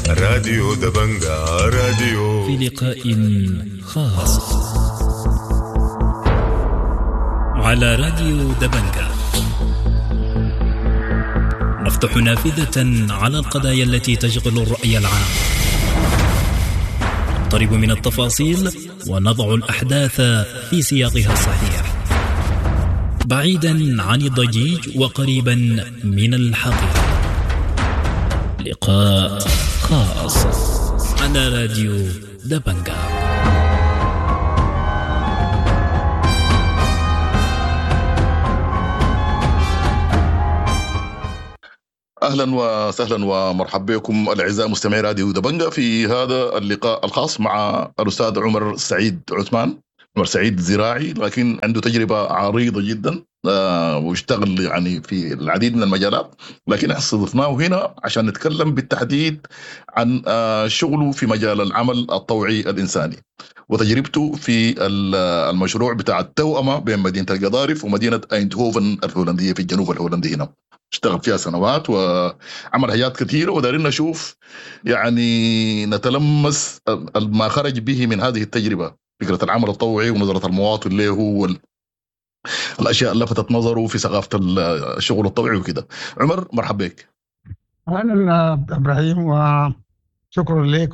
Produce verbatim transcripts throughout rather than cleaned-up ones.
راديو دبنجا راديو في لقاء خاص على راديو دبنجا نفتح نافذة على القضايا التي تشغل الرأي العام، نقترب من التفاصيل ونضع الأحداث في سياقها الصحيح، بعيدا عن الضجيج وقريبا من الحقيقة. لقاء خاص على راديو دبنجا. أهلا وسهلا ومرحبا بكم الأعزاء مستمعي راديو دبنجا في هذا اللقاء الخاص مع الأستاذ عمر سعيد عثمان. عمر سعيد زراعي لكن عنده تجربة عريضة جدا آه واشتغل يعني في العديد من المجالات، لكن استضفناه هنا عشان نتكلم بالتحديد عن آه شغله في مجال العمل الطوعي الإنساني وتجربته في المشروع بتاع التوأمة بين مدينة القضارف ومدينة أيندهوفن الهولندية في الجنوب الهولندي. هنا اشتغل فيها سنوات وعمل حاجات كثيرة، ودارين نشوف يعني نتلمس ما خرج به من هذه التجربة، فكرة العمل الطوعي ونظرة المواطن له هو الأشياء اللي لفتت نظره في ثقافة الشغل الطوعي وكده. عمر مرحبا بك. أهلا إبراهيم وشكرا لك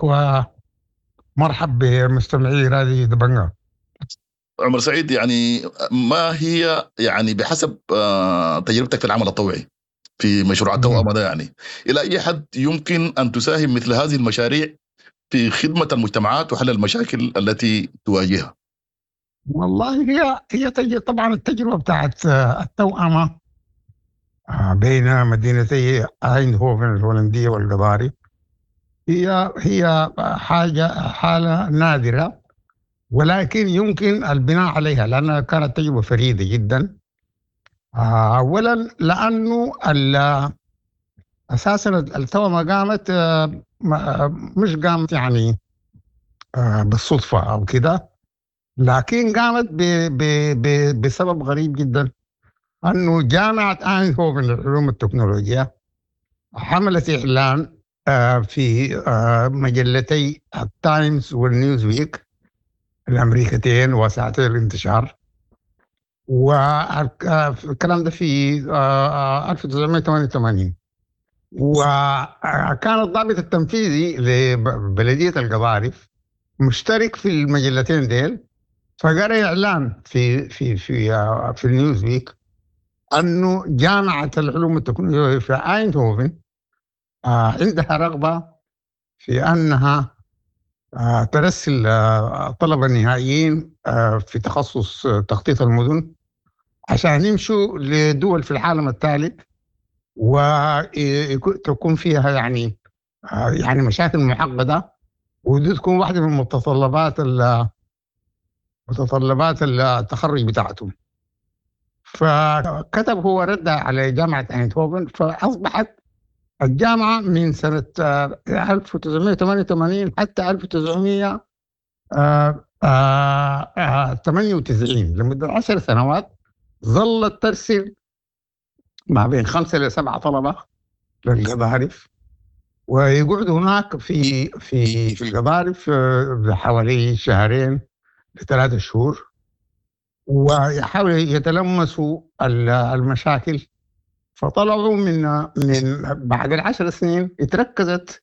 ومرحب بمستمعي راديو دبنجا. عمر سعيد، يعني ما هي يعني بحسب تجربتك في العمل الطوعي في مشروع التوأمة ده، يعني إلى أي حد يمكن أن تساهم مثل هذه المشاريع في خدمة المجتمعات وحل المشاكل التي تواجهها؟ والله هي هي تجربة، طبعا التجربة بتاعت التوأمة بين مدينتي أيندهوفن الهولندية والقضارف هي هي حاجة حالة نادرة، ولكن يمكن البناء عليها لأنها كانت تجربة فريدة جدا. أولا لأنه أساسا التوأمة قامت مش قامت يعني بالصدفة أو كده، لكن قامت ب ب ب بسبب غريب جدا، أنه جامعة أيندهوفن للعلوم والتكنولوجيا حملت إعلان في مجلتي التايمز والنيوز ويك الأمريكتين وساعتي الانتشار، والكلام ده في ألف وتسعمائة وثمانية وثمانين، وكان الضابط التنفيذي لبلدية القضارف مشترك في المجلتين ديل، فقرأ إعلان في في في في النيوز ويك أنه جامعة العلوم والتكنولوجيا في أيندهوفن عندها رغبة في أنها ترسل طلبة نهائيين في تخصص تخطيط المدن عشان يمشوا لدول في العالم الثالث وتكون فيها يعني يعني مشاكل معقدة، ودي تكون واحدة من متطلبات متطلبات التخرج بتاعتهم. فكتب هو رد على جامعة أيندهوفن، فأصبحت الجامعة من سنة ألف وتسعمائة وثمانية وثمانين حتى ألف وتسعمائة وثمانية وتسعين لمدة عشر سنوات ظلت ترسل ما بين خمسة إلى سبعة طلبة للقضارف، ويقعدوا هناك في في في القضارف حوالي شهرين لثلاثة شهور، ويحاولوا يتلمسوا المشاكل. فطلعوا من من بعد العشر سنين اتركزت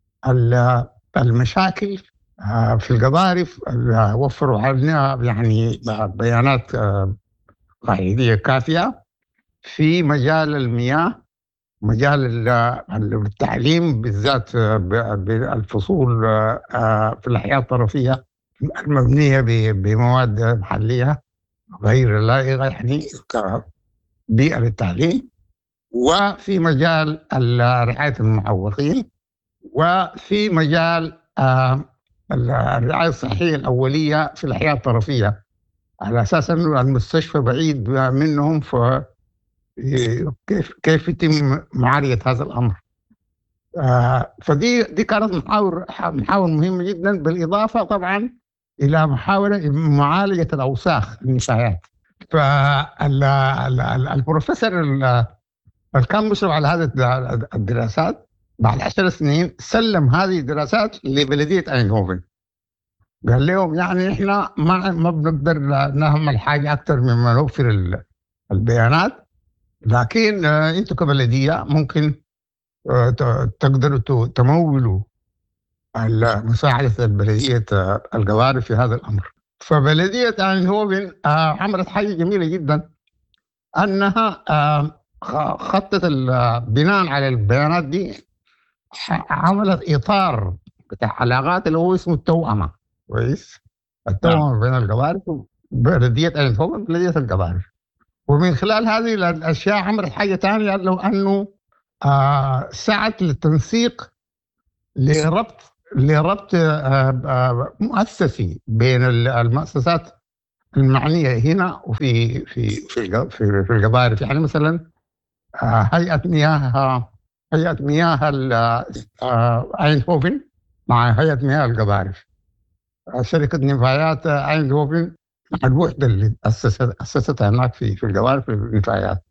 المشاكل في القضارف، وفروا علينا يعني بيانات قاعدية كافية في مجال المياه، مجال التعليم بالذات بالفصول في الأحياء الطرفية المبنية بمواد محلية غير لائقة يعني كبيئة للتعليم، وفي مجال رعاية المعوقين، وفي مجال الرعاية الصحية الأولية في الأحياء الطرفية، على أساس أنه المستشفى بعيد منهم، فكيف كيف يتم معالجة هذا الأمر. فدي دي كانت محاور محاور مهمة جدا، بالإضافة طبعا إلى محاولة معالجة الأوساخ النفايات. فالبروفيسور اللي كان مشرف على هذه الدراسات بعد عشر سنين سلم هذه الدراسات لبلدية أيندهوفن، قال لهم يعني إحنا ما ما بنقدر نعمل حاجة أكثر مما نوفر البيانات، لكن أنتوا كبلدية ممكن تقدروا تمولوا مساعدة البلدية القوارب في هذا الأمر. فبلدية أيندهوفن عملت حاجة جميلة جدا، أنها خطت بناء على البيانات دي عملت إطار بتاع علاقات اللي هو اسمه التوأمة. كويس، التوأمة بين القوارب بلدية أيندهوفن بلدية القوارب. ومن خلال هذه الأشياء عملت حاجة ثانية، لو أنه آه سعت للتنسيق لربط لربط آه آه مؤسسي بين المؤسسات المعنية هنا وفي في في في, في القبائل. يعني مثلا آه هيئة مياه هيئة مياه أيندهوفن مع هيئة مياه القبائل، شركة نفايات أيندهوفن مع الوحدة اللي أسست أسستها هناك في في القبائل في النفايات.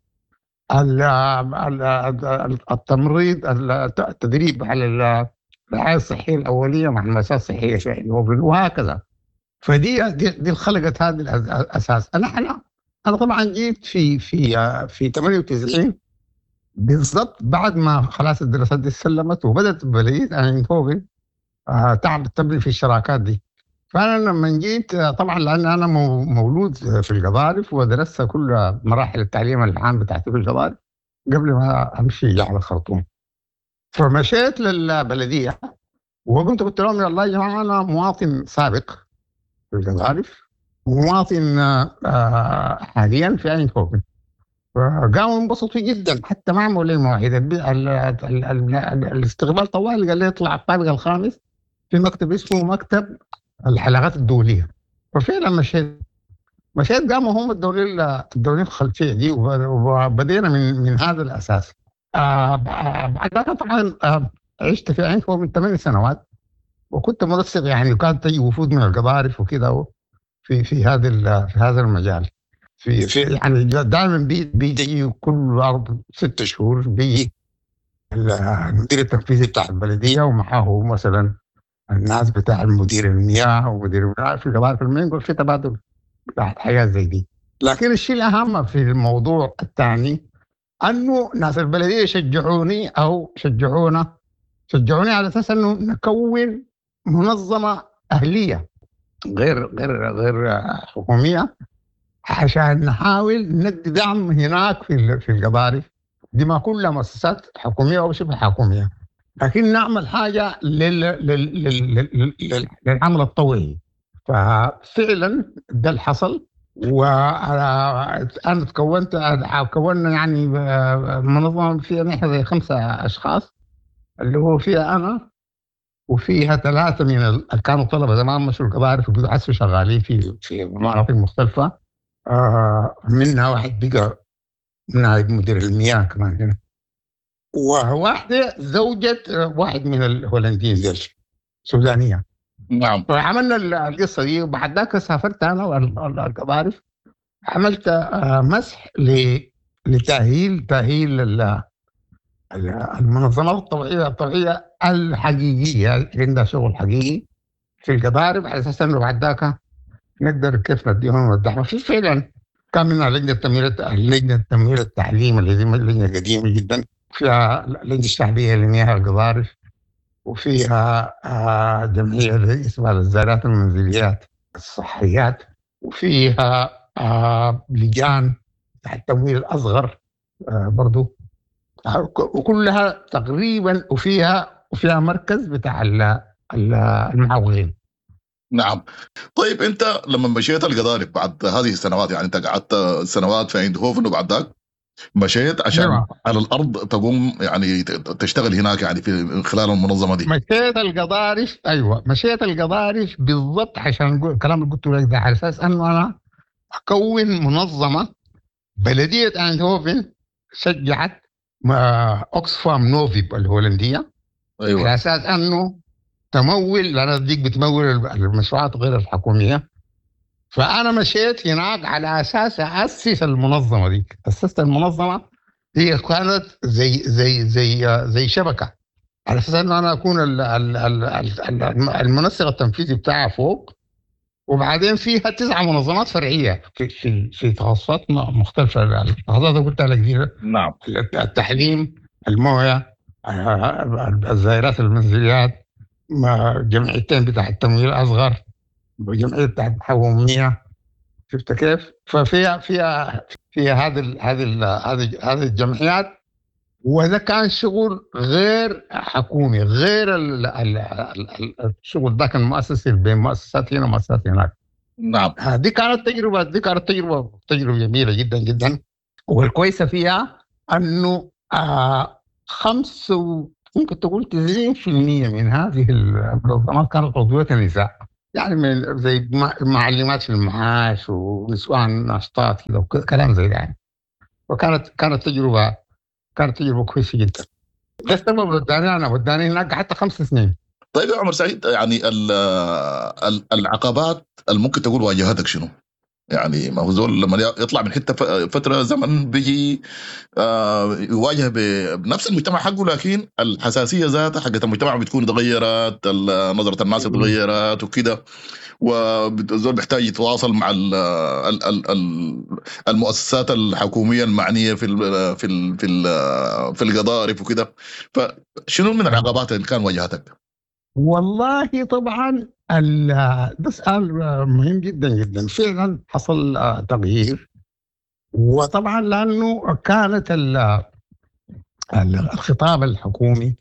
التمريض التدريب على الرعاية الصحية الأولية مع المساء الصحية في أيندهوفن وهكذا. فدي دي, دي خلقت هذا الأساس. أنا أنا أنا طبعا جيت في في في ثمانية وتسعين بالضبط بعد ما خلاص الدراسات دي سلمت وبدأت بلدية أيندهوفن تعمل تبني في الشراكات دي. فأنا لما جيت طبعا لأن أنا مولود في القبارف ودرست كل مراحل التعليم العام بتاعتي في القبارف قبل ما أمشي على الخرطوم، فمشيت للبلدية وقمت قلت لهم والله يا جماعة أنا مواطن سابق في القبارف ومواطن حاليا في أيندهوفن. فقاموا انبسطوا جدا، حتى ما عملوا لي مواعيد. الاستقبال طوال قال لي اطلع الطابق الخامس في مكتب اسمه مكتب العلاقات الدولية. وفعلا مشيت مشيت قاموا هم الدولين الدولين الخلفية دي وبدينا من من هذا الأساس. آه بعد ذلك طبعا آه عشت في أيندهوفن ثمان سنوات وكنت منسق، يعني كانت تجي وفود من القبارف وكذا في في هذا في هذا المجال. في في يعني دائما بيجي كل أربع ست شهور بيجي المدير التنفيذي بتاع البلدية ومعه مثلا الناس بتاع المدير المياه ومدير المياه في القبائل المنقل في تبادل بتاع حاجات زي دي. لكن الشيء الأهم في الموضوع الثاني أنه ناس البلدية شجعوني أو شجعونا شجعوني على أساس أنه نكون منظمة أهلية غير غير غير حكومية عشان نحاول ندي دعم هناك في في القبائل دي، ما كلها مؤسسات حكومية أو شبه حكومية، لكن نعمل حاجة لل... لل... لل... لل... للعمل الطوعي. ففعلا ده اللي حصل. وأنا تكونت كونا يعني منظمة فيها نحن زي خمسة أشخاص، اللي هو فيها أنا وفيها ثلاثة من ال... كانوا طلبة زمان مشوا القبائل وبيحسوا شغالين في في مناطق مختلفة. آه منها واحد بقى نائب مدير المياه كمان هنا، وواحدة زوجة واحد من الهولنديين ديل سودانية. نعم. فعملنا القصة دي وبعد ذاك سافرت أنا والقبارف، عملت مسح لتأهيل تأهيل المنظمات الطوعية الطوعية الحقيقية اللي عندها شغل حقيقي في القبارف على أساس إنه بعد ذاك نقدر كيف نديهم الدعم. في فعلا كان منها لجنة تمويل لجنة تمويل التعليم اللي هي لجنة قديمة جدا، فيها لجنة الشعبية لمياه القبارف، وفيها آه جمعية اسمها الزارات المنزليات الصحيات، وفيها آه لجان التمويل الأصغر آه برضو، وكلها تقريبا، وفيها وفيها مركز بتاع المعاونين. نعم. طيب انت لما مشيت القضارف بعد هذه السنوات، يعني انت قعدت سنوات في ايندهوفن وبعد ذاك مشيت عشان جمع. على الارض تقوم يعني تشتغل هناك يعني في خلال المنظمه دي. مشيت القضارف، ايوه مشيت القضارف بالضبط عشان الكلام اللي قلت لك ده على اساس انه انا اكون منظمه. بلديه ايندهوفن شجعت اوكسفام نوفيب الهولنديه، ايوه، على اساس انه تمول، لأن ديك بتمول المشروعات غير الحكومية. فأنا مشيت هناك على أساس أسس المنظمة دي. أسست المنظمة هي كانت زي زي زي زي شبكة على اساس انه انا اكون ال- ال- ال- ال- المنسق التنفيذي بتاعها فوق. وبعدين فيها تسعة منظمات فرعية في في في تخصصات م- مختلفة. التخصصات اللي قلت لك دي، نعم. التحليم، الموية، الزائرات المنزليات، ما- جمعيتين بتاع التمويل الأصغر، وجمعية بتاع الحومية. شفت كيف؟ ففيها فيها فيها هذه ال- هذه ال- هذه هذه الجمعيات. وده كان شغل غير حكومي، غير ال- ال- ال- الشغل ده كان مؤسسي بين مؤسسات هنا ومؤسسات هناك. نعم. دي كانت تجربة دي كانت تجربة تجربة جميلة جدا جدا. والكويسة فيها أنه آه خمسة و- ممكن تقول تسعين بالمئة من هذه المنظمات كانت عضوية نساء، يعني من زي مع- معلمات في المعاش ونسوان ناشطات كده وك- كلام زي ده يعني. وكانت كانت تجربة كانت تجربة كويسة جدا. ده السبب وداني أنا وداني هناك حتى خمس سنين. طيب يا عمر سعيد، يعني ال- ال- العقبات اللي ممكن تقول واجهتك شنو؟ يعني ما هو زول لما يطلع من حته ف- فتره زمن بيجي آه، يواجه ب- بنفس المجتمع حقه، لكن الحساسيه ذاتها حقت المجتمع بتكون اتغيرت، ال- نظره الناس اتغيرت وكده، والزول بيحتاج يتواصل مع ال ال ال ال المؤسسات الحكوميه المعنيه في ال في ال في ال في القضارف وكده. فشنو من العقبات اللي كان واجهتك؟ والله طبعا ال- ده سؤال مهم جدا جدا. فعلا حصل آه، تغيير. وطبعا لانه كانت ال- ال- الخطاب الحكومي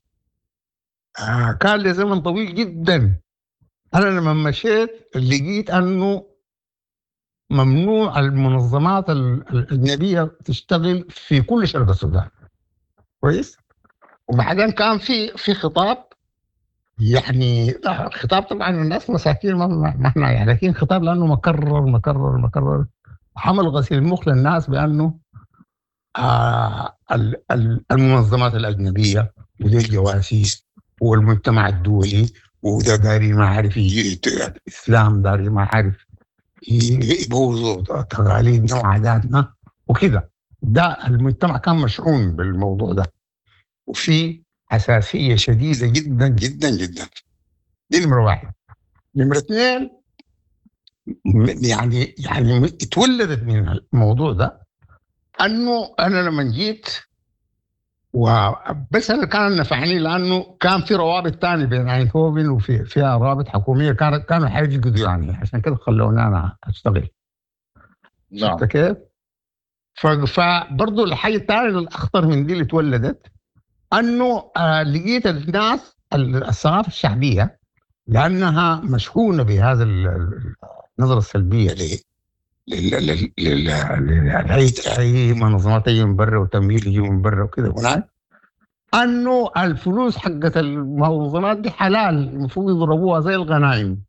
آه، كان لزمن طويل جدا. انا لما مشيت لقيت انه ممنوع المنظمات ال- الاجنبيه تشتغل في كل شرق السودان. كويس. وبعدين كان في في خطاب، يعني خطاب طبعا الناس مساكين ما ما احنا يعني، لكن خطاب لانه مكرر مكرر مكرر حمل غسيل المخ للناس بانه آه ال- ال- المنظمات الاجنبيه ودي الجواسيس والمجتمع الدولي، وده داري ما عارف يجي- الاسلام داري ما عارف يبوظوا تقاليدنا وعاداتنا وكده. ده المجتمع كان مشحون بالموضوع ده، وفي حساسيه شديده جدا جدا جدا. دي نمرة واحد. نمرة اثنين، م- يعني يعني اتولدت من الموضوع ده انه انا لما جيت، وبس اللي كان نفعني لانه كان في روابط تانية بين اينهوفن وفي فيها روابط حكوميه كانت كانوا حيجدوا يعني، عشان كده خلوني انا اشتغل. نعم. شفت كيف؟ ف- فبرضه الحاجه الثانيه الاخطر من دي اللي اتولدت انه آه لقيت الناس ال- الثقافه الشعبيه لانها مشحونه بهذا ال- ال- النظره السلبيه ل لل- لل- لل- لل- اي اي منظمات تيجي من برا وتمويل يجي من برا وكده هناك، انه الفلوس حقت المنظمات دي حلال المفروض يضربوها زي الغنائم.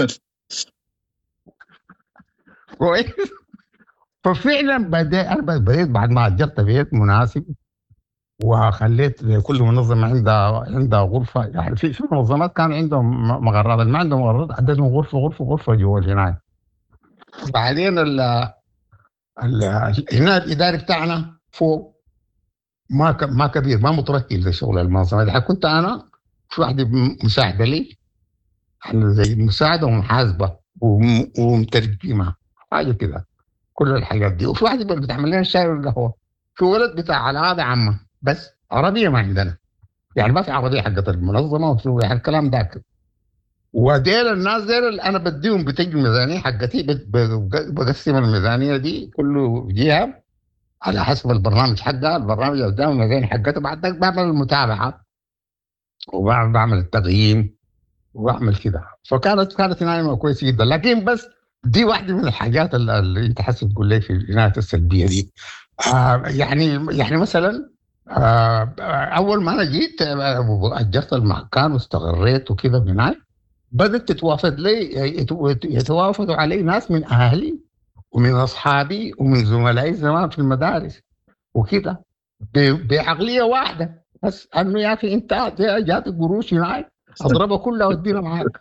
كويس. ففعلا بدأت انا بديت بعد ما اجرت بيت مناسب وخليت كل منظمه عندها عندها غرفه. يعني في في منظمات كان عندهم مغرات، ما عندهم مغرات عندهم غرفه غرفه غرفه جوا الجنايه. بعدين ال ال هنا الاداري بتاعنا فوق ما ك- ما كبير، ما متركز لشغل المنظمه دي. كنت انا في واحده مساعده لي، يعني زي مساعده ومحاسبه وم- ومترجمه حاجه كده، كل الحاجات دي. وفي واحده بتعمل لنا الشاي والقهوه. في ولد بتاع العاده عامه بس عربيه ما عندنا، يعني ما في عربيه حقت المنظمه وفي يعني الكلام ده. وديل الناس ديل اللي انا بديهم بتجي الميزانيه حقتي، بت- ب- بقسم الميزانيه دي كله جهه على حسب البرنامج حقها. البرنامج قدام الميزانيه حقتها، بعد ذلك بعمل المتابعه وبعمل بعمل التقييم وبعمل كده. فكانت كانت عنايه كويسه جدا. لكن بس دي واحده من الحاجات اللي اللي انت حاسس تقول لي في العنايه السلبيه دي. آه يعني يعني مثلا آه اول ما انا جيت آه، اجرت المكان واستقريت وكده هناك، بدأت تتوافد لي يتو- يتوافدوا علي ناس من اهلي ومن اصحابي ومن زملائي زمان في المدارس وكده، ب- بعقليه واحده بس انه يا اخي انت جات قروش هناك اضربها كلها وادينا معاك.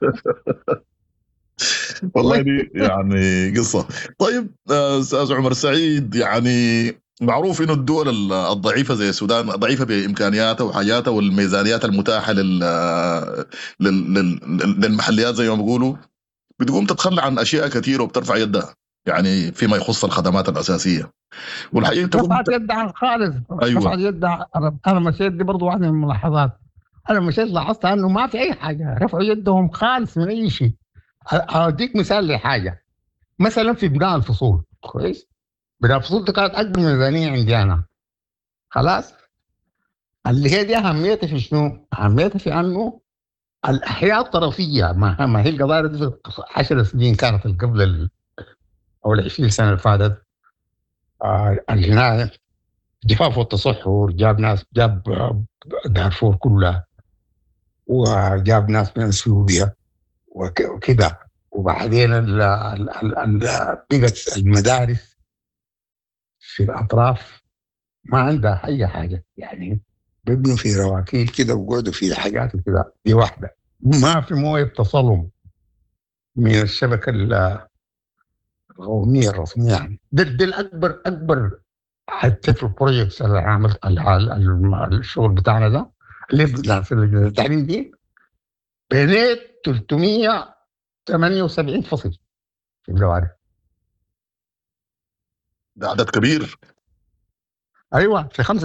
والله دي يعني قصة. طيب آه، أستاذ عمر سعيد، يعني معروف انه الدول ال- الضعيفه زي السودان ضعيفه بامكانياتها وحاجاتها والميزانيات المتاحه لل لل- لل- للمحليات زي ما بيقولوا، بتقوم تتخلى عن اشياء كثيره وبترفع يدها، يعني فيما يخص الخدمات الاساسيه والحقيقه تقوم رفعت يدها خالص. ايوه. رفعت يدها. انا أنا مشيت، دي برضو واحده من الملاحظات. انا مشيت لاحظت انه ما في اي حاجه، رفعوا يدهم خالص من اي شيء. اديك مثال لحاجه، مثلا في بناء الفصول، كويس؟ بناء الفصول دي كانت اكبر ميزانيه عندي انا، خلاص. اللي هي دي اهميتها في شنو؟ اهميتها في انه الاحياء الطرفيه، ما, ما هي القضايا دي في عشر سنين كانت قبل ال- او ال عشرين سنه اللي فاتت. آه العنايه، جفاف والتصحر جاب ناس، جاب آه، دارفور كلها، وجاب ناس من اثيوبيا وك- وكده. وبعدين ال- ال- ال- ال- بقت المدارس في الاطراف ما عندها اي حاجه، يعني بيبنوا في رواكيل كده وقعدوا في حاجات كده. دي واحده، ما في مويه تصلهم من الشبكه ال- القوميه الرسميه. يعني ده ده الاكبر اكبر حتى في البروجكتس اللي عملت ال- ال- الشغل بتاعنا ده، اللي في التعليم دي بنيت ثلاثمية وثمانية وسبعين فصل في الجوارح. ده عدد كبير. ايوه، في خمس